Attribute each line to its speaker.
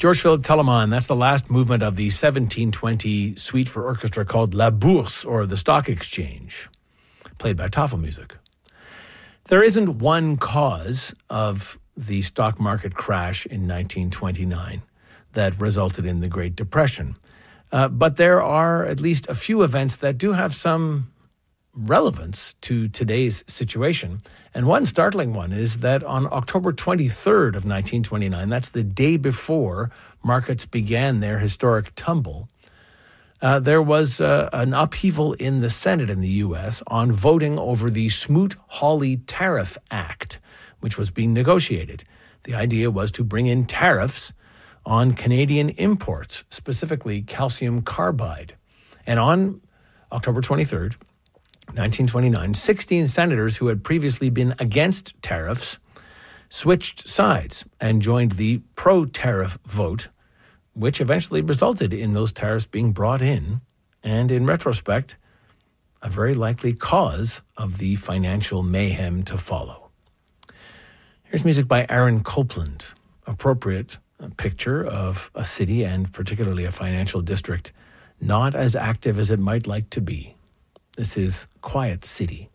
Speaker 1: George Philippe Telemann, that's the last movement of the 1720 suite for orchestra called La Bourse, or the Stock Exchange, played by Tafelmusik. There isn't one cause of the stock market crash in 1929 that resulted in the Great Depression. But there are at least a few events that do have some relevance to today's situation. And one startling one is that on October 23rd of 1929, that's the day before markets began their historic tumble, there was an upheaval in the Senate in the U.S. on voting over the Smoot-Hawley Tariff Act, which was being negotiated. The idea was to bring in tariffs on Canadian imports, specifically calcium carbide. And on October 23rd, 1929, 16 senators who had previously been against tariffs switched sides and joined the pro-tariff vote, which eventually resulted in those tariffs being brought in, and in retrospect, a very likely cause of the financial mayhem to follow. Here's music by Aaron Copland, appropriate picture of a city and particularly a financial district not as active as it might like to be. This is Quiet City.